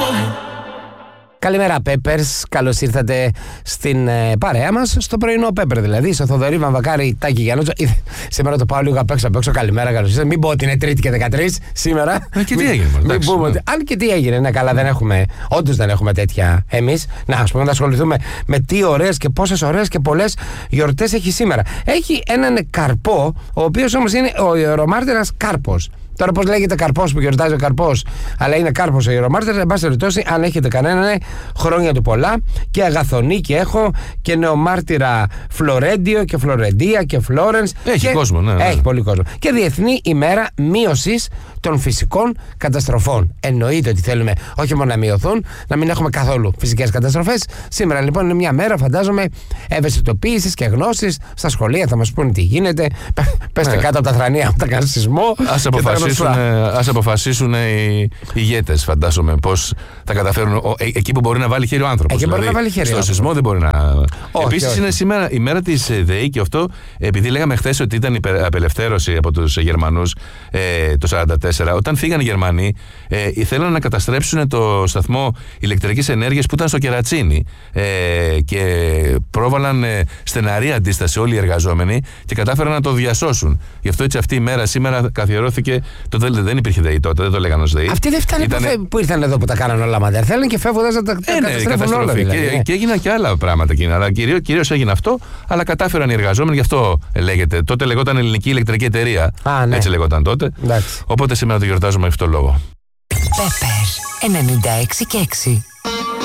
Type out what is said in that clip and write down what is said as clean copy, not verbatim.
Καλημέρα Peppers, καλώς ήρθατε στην παρέα μας, στο πρωινό Pepper δηλαδή, στο Θοδωρή Βαμβακάρη, Τάκη Γιάννοτζο. Σήμερα το πάω λίγο απ' έξω, καλημέρα, καλώς ήρθατε. Μην πω ότι είναι Τρίτη και 13 σήμερα. Και τι έγινε, μην πούμε ότι, αν και τι έγινε, ναι, καλά, δεν έχουμε, όντως δεν έχουμε τέτοια εμείς. Να, ας πούμε, να ασχοληθούμε με τι ωραίες και πόσες ωραίες και πολλές γιορτές έχει σήμερα. Έχει έναν καρπό, ο οποίος όμως είναι ο ιερομάρτυρας Κάρπος. Τώρα, πώς λέγεται καρπός που γιορτάζει ο καρπός, αλλά είναι Κάρπος ο ιερομάρτυρας. Εν πάση περιπτώσει, αν έχετε κανέναν, χρόνια του πολλά. Και Αγαθονίκη έχω και νεομάρτυρα Φλωρέντιο και Φλωρεντία και Φλόρενς. Έχει κόσμο, ναι. Έχει πολύ κόσμο. Και Διεθνή ημέρα μείωσης των φυσικών καταστροφών. Εννοείται ότι θέλουμε όχι μόνο να μειωθούν, να μην έχουμε καθόλου φυσικές καταστροφές. Σήμερα λοιπόν είναι μια μέρα, φαντάζομαι, ευαισθητοποίησης και γνώσης. Στα σχολεία θα μας πούνε τι γίνεται. Πέστε κάτω από τα θρανία, από τα κάνει σεισμό. Ας αποφασίσουν οι ηγέτες, φαντάζομαι, πώς θα καταφέρουν. Εκεί που μπορεί να βάλει χέρι ο άνθρωπος. Δηλαδή, στο σεισμό δεν μπορεί να. Επίσης, είναι σήμερα η μέρα της ΔΕΗ και αυτό, επειδή λέγαμε χθες ότι ήταν η απελευθέρωση από τους Γερμανούς το 1944. Όταν φύγαν οι Γερμανοί, ήθελαν να καταστρέψουν το σταθμό ηλεκτρικής ενέργειας που ήταν στο Κερατσίνι. Και πρόβαλαν στεναρή αντίσταση όλοι οι εργαζόμενοι και κατάφεραν να το διασώσουν. Γι' αυτό έτσι αυτή η μέρα σήμερα καθιερώθηκε. Τότε δεν υπήρχε ΔΕΗ τότε, δεν το λέγανε ως ΔΕΗ. Αυτοί δεν φτάνει που ήρθαν εδώ που τα κάνανε όλα μαντέρ. Θέλουν και φεύγοντας να τα καταστρέφουν όλα. Δηλαδή. Και έγιναν και άλλα πράγματα εκείνα. Αλλά κυρίως έγινε αυτό, αλλά κατάφεραν οι εργαζόμενοι, γι' αυτό λέγεται. Τότε λεγόταν Ελληνική Ηλεκτρική Εταιρεία. Ναι. Έτσι λεγόταν τότε. Εντάξει. Οπότε σήμερα το γιορτάζουμε με αυτόν τον λόγο. Pepper 96 και 6.